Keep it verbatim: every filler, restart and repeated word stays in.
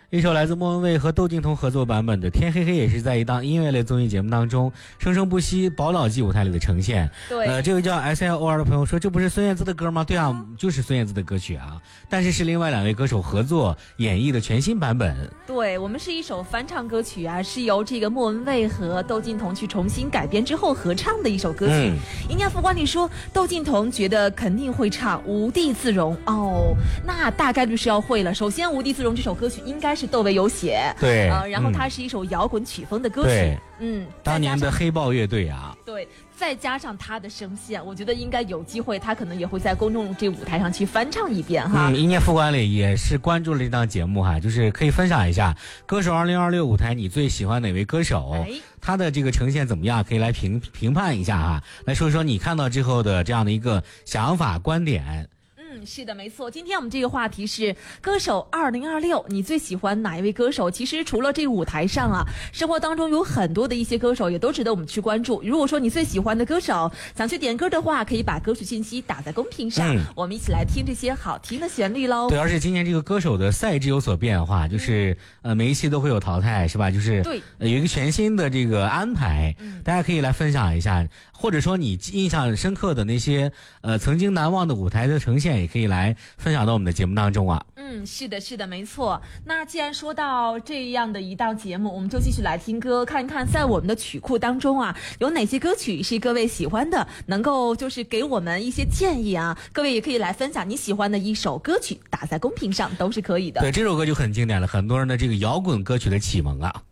一首来自莫文蔚和窦靖童合作版本的《天黑黑》也是在一档音乐类综艺节目当中生生不息宝岛季舞台里的呈现。 对， 呃，这位叫 S L O R 的朋友说，这不是孙燕姿的歌吗？对啊，就是孙燕姿的歌曲啊，但是是另外两位歌手合作演绎的全新版本。 对，我们是一首翻唱歌曲啊，是由这个莫文蔚和窦靖童去重新改编之后合唱的一首歌曲。嗯，人家副官里说，窦靖童觉得肯定会唱《无地自容》哦，那大概率是要会了。首先，《无地自容》这首歌曲应该是窦唯有写， 对， 呃，然后它是一首摇滚曲风的歌曲， 对， 嗯， 当年的黑豹乐队啊， 对，再加上他的声线，我觉得应该有机会，他可能也会在公众这舞台上去翻唱一遍哈。 嗯，一念副官里也是关注了这档节目哈，就是可以分享一下歌手二零二六舞台你最喜欢哪位歌手，哎，他的这个呈现怎么样，可以来评评判一下哈，来说说你看到之后的这样的一个想法观点。 嗯，是的，没错。今天我们这个话题是歌手二零二六，你最喜欢哪一位歌手？其实除了这个舞台上啊，生活当中有很多的一些歌手也都值得我们去关注。如果说你最喜欢的歌手想去点歌的话，可以把歌曲信息打在公屏上，嗯，我们一起来听这些好听的旋律喽。 对，而且今年这个歌手的赛制有所变化，就是呃每一期都会有淘汰，是吧？就是对， 呃、有一个全新的这个安排，嗯，大家可以来分享一下，或者说你印象深刻的那些呃曾经难忘的舞台的呈现，也可以来分享到我们的节目当中啊。 嗯，是的，是的，没错。那既然说到这样的一档节目，我们就继续来听歌，看看在我们的曲库当中啊，有哪些歌曲是各位喜欢的，能够就是给我们一些建议啊。各位也可以来分享你喜欢的一首歌曲，打在公屏上都是可以的。 对，这首歌就很经典了，很多人的这个摇滚歌曲的启蒙啊。